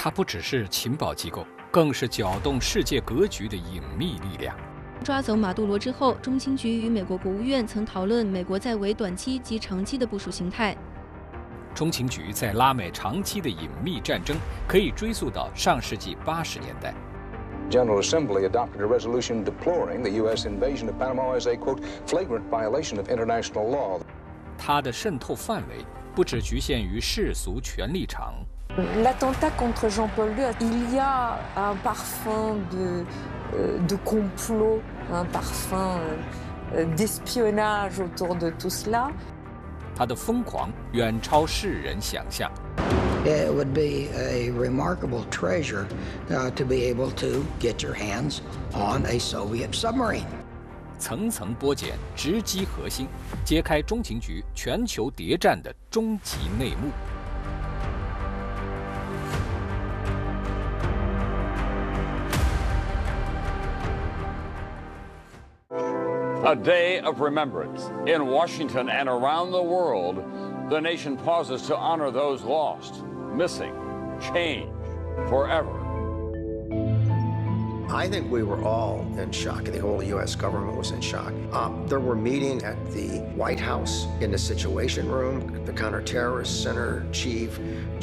它不只是情报机构，更是搅动世界格局的隐秘力量。 抓走马杜罗之后，中情局与美国国务院曾讨论美国在为短期及长期的部署形态。 中情局在拉美长期的隐秘战争可以追溯到上世纪80年代。 General Assembly adopted a resolution deploring the U.S. invasion of Panama as a, quote, flagrant violation of international law. 它的渗透范围不只局限于世俗权力场。 L'attentat contre Jean-Paul II, il y a un parfum de complot, un parfum d'espionnage autour de tout cela. 它的疯狂远超世人想象。 It would be a remarkable treasure to be able to get your hands on a Soviet submarine. 层层剥茧，直击核心，揭开中情局全球谍战的终极内幕。 A day of remembrance. In Washington and around the world, the nation pauses to honor those lost, missing, changed forever. I think we were all in shock. The whole U.S. government was in shock. There were meetings at the White House, in the Situation Room. The Counterterrorist Center Chief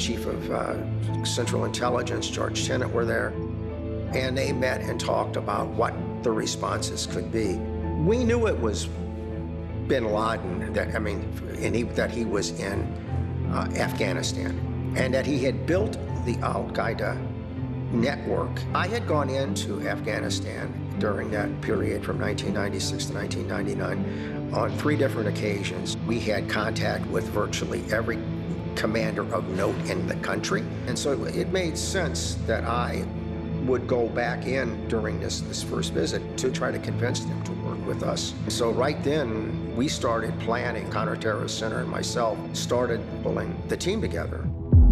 of Central Intelligence, George Tenet, were there. And they met and talked about what the responses could be. We knew it was bin Laden, that he was in Afghanistan, and that he had built the Al-Qaeda network. I had gone into Afghanistan during that period from 1996 to 1999 on 3 different occasions. We had contact with virtually every commander of note in the country, and so it made sense that I would go back in during this first visit to try to convince them to work with us. So right then, we started planning. Counterterrorist Center and myself started pulling the team together.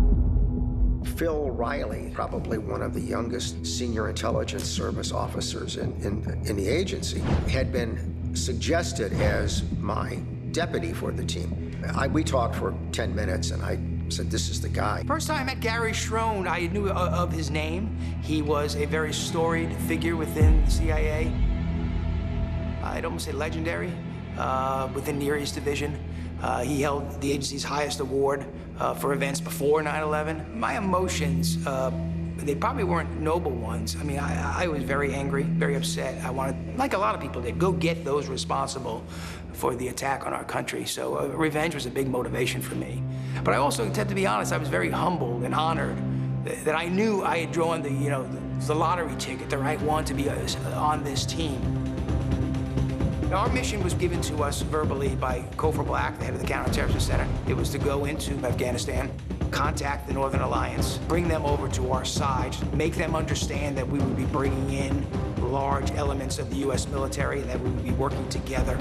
Phil Riley, probably one of the youngest senior intelligence service officers in the agency, had been suggested as my deputy for the team. We talked for 10 minutes, and I said, this is the guy. First time I met Gary Schroen, I knew of his name. He was a very storied figure within the CIA. I'd almost say legendary within the Near East Division. He held the agency's highest award for events before 9/11. My emotions, they probably weren't noble ones. I mean, I was very angry, very upset. I wanted, like a lot of people did, go get those responsible for the attack on our country. So revenge was a big motivation for me. But I also, to be honest, I was very humbled and honored that I knew I had drawn the lottery ticket, the right one to be on this team. Our mission was given to us verbally by Cofer Black, the head of the Counterterrorism Center. It was to go into Afghanistan, contact the Northern Alliance, bring them over to our side, make them understand that we would be bringing in large elements of the U.S. military and that we would be working together.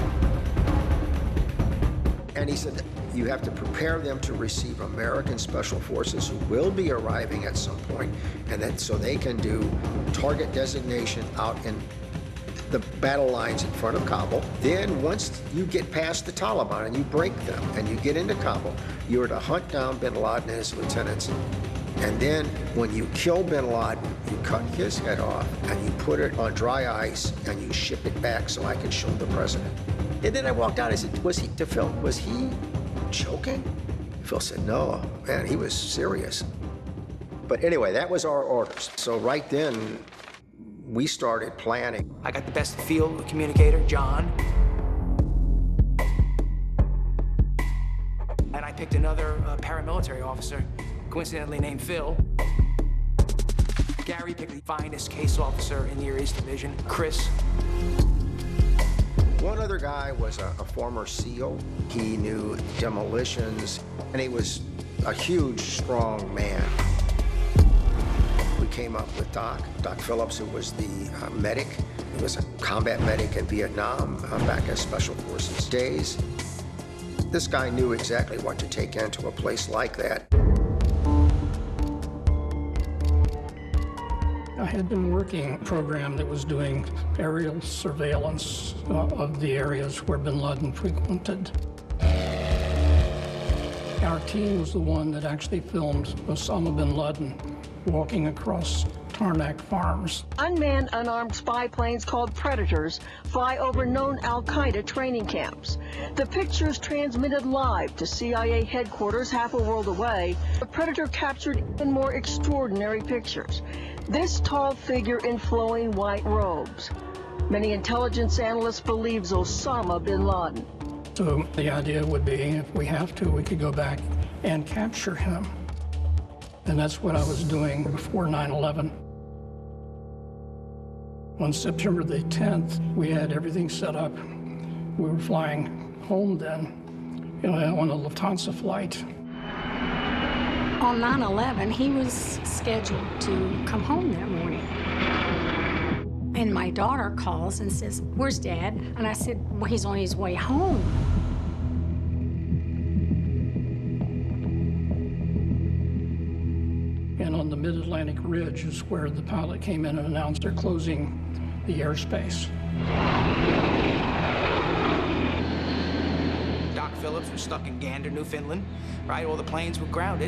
And he said, you have to prepare them to receive American Special Forces who will be arriving at some point, and that so they can do target designation out in the battle lines in front of Kabul. Then once you get past the Taliban and you break them and you get into Kabul, you're to hunt down bin Laden and his lieutenants. And then when you kill bin Laden, you cut his head off and you put it on dry ice and you ship it back so I can show the president. And then I walked out, I said, to Phil, was he joking? Phil said, no, man, he was serious. But anyway, that was our orders. So right then, we started planning. I got the best field communicator, John. And I picked another paramilitary officer, coincidentally named Phil. Gary picked the finest case officer in the Near East Division, Chris. One other guy was a former SEAL. He knew demolitions, and he was a huge, strong man. We came up with Doc Phillips, who was the medic. He was a combat medic in Vietnam back in Special Forces days. This guy knew exactly what to take into a place like that. I had been working a program that was doing aerial surveillance of the areas where bin Laden frequented. Our team was the one that actually filmed Osama bin Laden walking across Tarnak Farms. Unmanned, unarmed spy planes called Predators fly over known al-Qaeda training camps. The pictures transmitted live to CIA headquarters half a world away. The Predator captured even more extraordinary pictures. This tall figure in flowing white robes. Many intelligence analysts believe Osama bin Laden. So the idea would be, if we have to, we could go back and capture him. And that's what I was doing before 9/11. On September the 10th, we had everything set up. We were flying home then, on a Lufthansa flight. On 9/11, he was scheduled to come home that morning. And my daughter calls and says, "Where's Dad?" And I said, "Well, he's on his way home." And on the Mid-Atlantic Ridge is where the pilot came in and announced they're closing the airspace. Doc Phillips was stuck in Gander, Newfoundland, right? All the planes were grounded.